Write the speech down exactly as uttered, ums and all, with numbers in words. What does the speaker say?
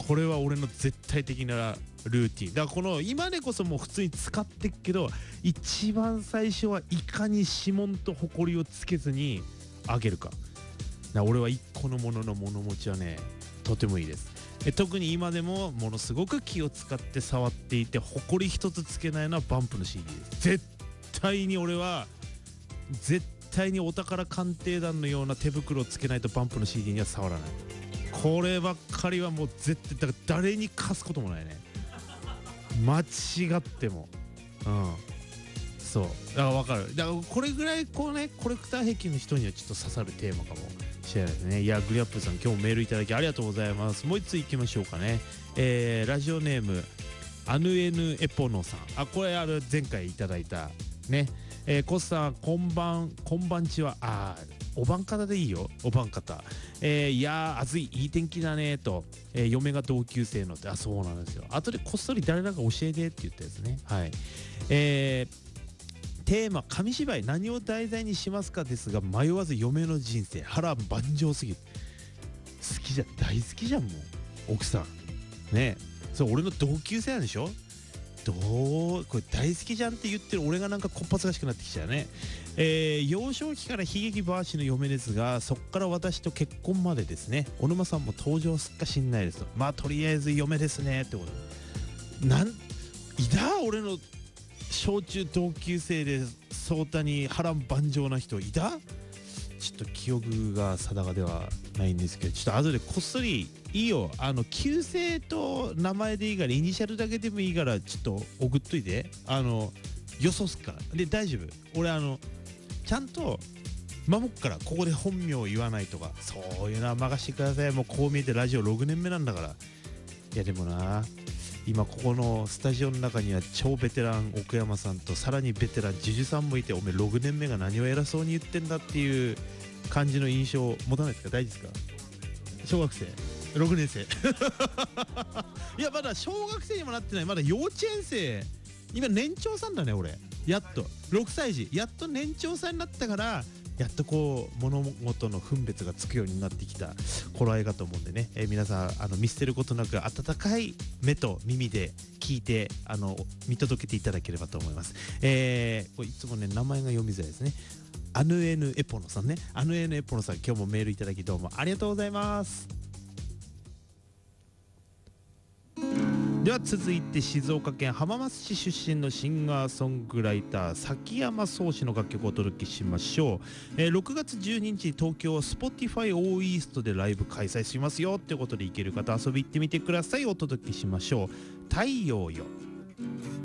これは俺の絶対的なルーティンだから。この今でこそもう普通に使ってっけど、一番最初はいかに指紋とホコリをつけずにあげるか。だから俺は一個のものの物持ちはねとてもいいです。え特に今でもものすごく気を使って触っていて、ホコリ一つつけないのはバンプの シーディー です。絶対に俺は絶対にお宝鑑定団のような手袋をつけないとバンプの シーディー には触らない。こればっかりはもう絶対だから誰に貸すこともないね、間違っても。うんそうだから分かる。だからこれぐらいこうねコレクター癖の人にはちょっと刺さるテーマかもしれないですね。いやグリアップさん今日もメールいただきありがとうございます。もう一ついきましょうかね。えー、ラジオネームアヌエヌエポノさん。あこれある前回いただいたね。えー、コスさんこんばんこんばんちは。あおばん方でいいよおばん方。えー、いやー暑いいい天気だねと、えー、嫁が同級生のって。あそうなんですよ。後でこっそり誰だか教えてって言ったやつね。はい。えーテーマ紙芝居何を題材にしますかですが、迷わず嫁の人生波乱万丈すぎる。好きじゃん大好きじゃんもう奥さんね。そう俺の同級生なんでしょ。どうこれ大好きじゃんって言ってる俺がなんかこっぱずかしくなってきちゃうね。えー、幼少期から悲劇バーシの嫁ですが、そっから私と結婚までですね。小沼さんも登場すっかしんないですと。まあとりあえず嫁ですねってことなんいだ俺の小中同級生で相当に波乱万丈な人いた？ちょっと記憶が定かではないんですけど、ちょっと後でこっそりいいよあの旧姓と名前でいいからイニシャルだけでもいいからちょっと送っといて。あの予想すっからで大丈夫。俺あのちゃんと守っからここで本名を言わないとかそういうのは任してください。もうこう見えてラジオろくねんめなんだから。いやでもな今ここのスタジオの中には超ベテラン奥山さんとさらにベテランジュジュさんもいて、おめえろくねんめが何を偉そうに言ってんだっていう感じの印象を持たないですか？大事ですか？小学生ろくねん生いやまだ小学生にもなってない。まだ幼稚園生。今年長さんだね俺。やっとろくさい児やっと年長さんになったからやっとこう物事の分別がつくようになってきた頃合いかと思うんでね、えー、皆さんあの見捨てることなく温かい目と耳で聞いてあの見届けていただければと思います。えー、これいつもね名前が読みづらいですね。アヌエヌエポノさんね。アヌエヌエポノさん今日もメールいただきどうもありがとうございます。では続いて静岡県浜松市出身のシンガーソングライター崎山壮志の楽曲をお届けしましょう。えー、ろくがつじゅうににちに東京 Spotify オーイーストでライブ開催しますよってことで行ける方遊び行ってみてください。お届けしましょう。太陽よ。